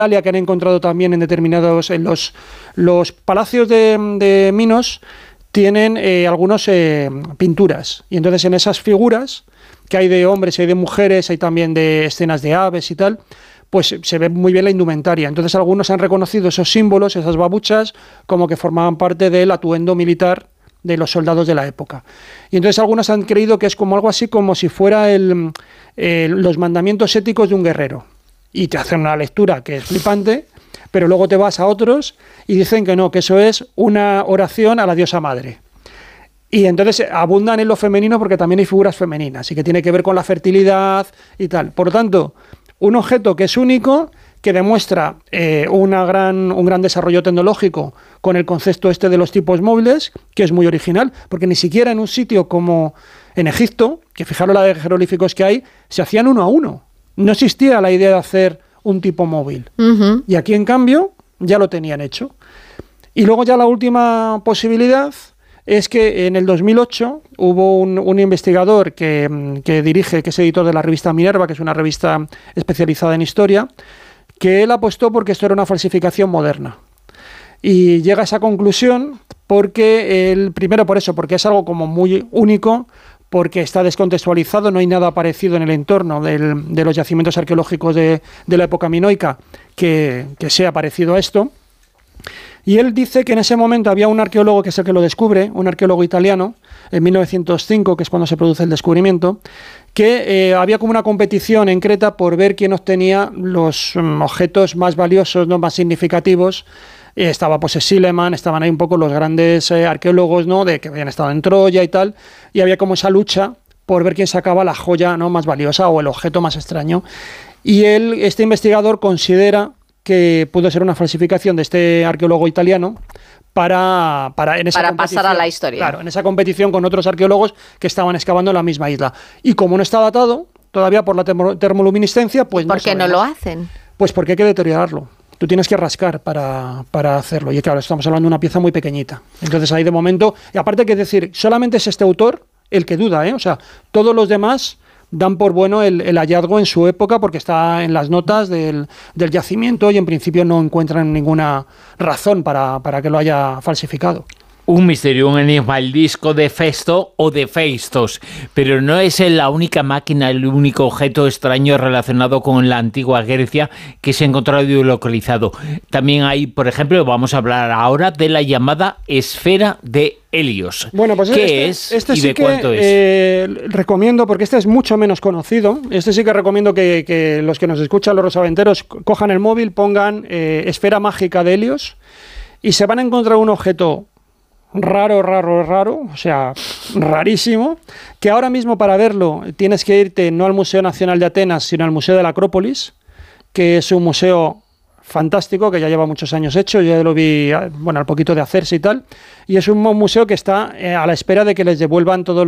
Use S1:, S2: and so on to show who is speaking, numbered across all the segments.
S1: que han encontrado también en determinados... En los palacios de Minos tienen algunas pinturas. Y entonces en esas figuras, que hay de hombres y hay de mujeres, hay también de escenas de aves y tal, pues se ve muy bien la indumentaria. Entonces algunos han reconocido esos símbolos, esas babuchas, como que formaban parte del atuendo militar de los soldados de la época. Y entonces algunos han creído que es como algo así como si fuera los mandamientos éticos de un guerrero. Y te hacen una lectura que es flipante, pero luego te vas a otros y dicen que no, que eso es una oración a la diosa madre. Y entonces abundan en lo femenino porque también hay figuras femeninas y que tiene que ver con la fertilidad y tal. Por lo tanto, un objeto que es único, que demuestra un gran desarrollo tecnológico con el concepto este de los tipos móviles, que es muy original, porque ni siquiera en un sitio como en Egipto, que fijaros la de jeroglíficos que hay, se hacían uno a uno. No existía la idea de hacer un tipo móvil. Uh-huh. Y aquí, en cambio, ya lo tenían hecho. Y luego ya la última posibilidad es que en el 2008 hubo un investigador que es editor de la revista Minerva, que es una revista especializada en historia, que él apostó porque esto era una falsificación moderna. Y llega a esa conclusión primero por eso, porque es algo como muy único, porque está descontextualizado, no hay nada parecido en el entorno de los yacimientos arqueológicos de la época minoica que sea parecido a esto. Y él dice que en ese momento había un arqueólogo que es el que lo descubre, un arqueólogo italiano, en 1905, que es cuando se produce el descubrimiento, que había como una competición en Creta por ver quién obtenía los objetos más valiosos, no más significativos. Estaba pues Schliemann, estaban ahí un poco los grandes arqueólogos, ¿no?, de que habían estado en Troya y tal, y había como esa lucha por ver quién sacaba la joya, ¿no?, más valiosa o el objeto más extraño. Y este investigador considera que pudo ser una falsificación de este arqueólogo italiano para
S2: pasar a la historia.
S1: Claro, en esa competición con otros arqueólogos que estaban excavando en la misma isla. Y como no está datado todavía por la termoluminiscencia, pues
S2: ¿por qué no lo hacen?
S1: Pues porque hay que deteriorarlo. Tú tienes que rascar para hacerlo. Y claro, estamos hablando de una pieza muy pequeñita. Entonces ahí de momento, y aparte que decir, solamente es este autor el que duda, ¿eh? O sea, todos los demás dan por bueno el hallazgo en su época porque está en las notas del yacimiento y en principio no encuentran ninguna razón para que lo haya falsificado.
S3: Un misterio, un enigma, el disco de Festo o de Feistos, pero no es la única máquina, el único objeto extraño relacionado con la antigua Grecia que se ha encontrado y localizado. También hay, por ejemplo, vamos a hablar ahora de la llamada esfera de Helios.
S1: Bueno, pues
S3: ¿Qué es
S1: este
S3: y
S1: sí
S3: de cuánto
S1: es? Recomiendo, porque este es mucho menos conocido, este sí que recomiendo que los que nos escuchan, los rosaventeros, cojan el móvil, pongan esfera mágica de Helios y se van a encontrar un objeto raro, o sea, rarísimo, que ahora mismo para verlo tienes que irte no al Museo Nacional de Atenas, sino al Museo de la Acrópolis, que es un museo fantástico, que ya lleva muchos años hecho, ya lo vi, bueno, al poquito de hacerse y tal, y es un museo que está a la espera de que les devuelvan todo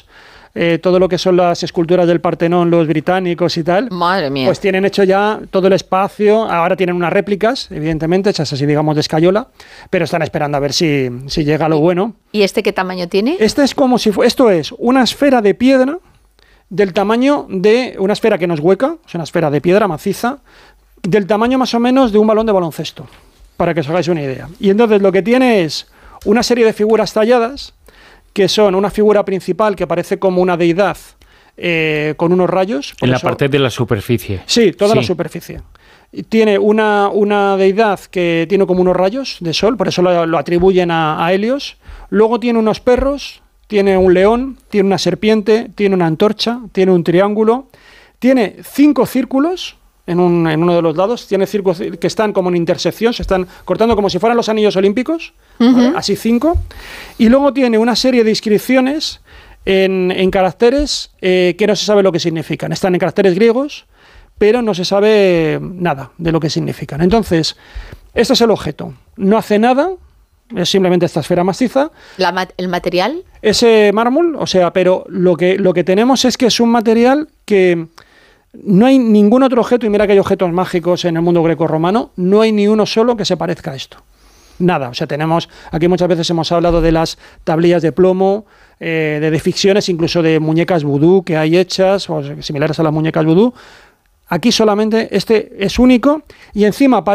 S1: lo que son las esculturas del Partenón, los británicos y tal.
S2: Madre mía.
S1: Pues tienen hecho ya todo el espacio, ahora tienen unas réplicas, evidentemente, hechas así, digamos, de escayola, pero están esperando a ver si llega lo bueno.
S2: ¿Y este qué tamaño tiene?
S1: Este es como si esto es una esfera de piedra del tamaño de una esfera que no es hueca, es una esfera de piedra maciza, del tamaño más o menos de un balón de baloncesto, para que os hagáis una idea. Y entonces lo que tiene es una serie de figuras talladas, que son una figura principal que parece como una deidad con unos rayos.
S3: En la parte de la superficie.
S1: Sí, toda la superficie. Y tiene una deidad que tiene como unos rayos de sol, por eso lo atribuyen a Helios. Luego tiene unos perros, tiene un león, tiene una serpiente, tiene una antorcha, tiene un triángulo, tiene 5 círculos en uno de los lados, tiene círculos que están como en intersección, se están cortando como si fueran los anillos olímpicos, ¿vale? Así 5, y luego tiene una serie de inscripciones en caracteres que no se sabe lo que significan. Están en caracteres griegos, pero no se sabe nada de lo que significan. Entonces, este es el objeto. No hace nada, es simplemente esta esfera maciza.
S2: ¿El material?
S1: Ese mármol, o sea, pero lo que tenemos es que es un material que no hay ningún otro objeto, y mira que hay objetos mágicos en el mundo greco-romano, no hay ni uno solo que se parezca a esto. Nada, o sea, tenemos, aquí muchas veces hemos hablado de las tablillas de plomo, de ficciones, incluso de muñecas vudú que hay hechas, o similares a las muñecas vudú. Aquí solamente este es único y encima